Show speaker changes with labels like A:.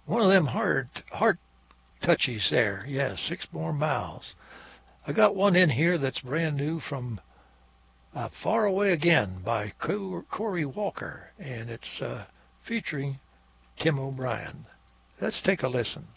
A: One of them heart touchies there. Yeah, 6 more miles. I got one in here that's brand new from Far Away Again by Corey Walker, and it's featuring Tim O'Brien. Let's take a listen.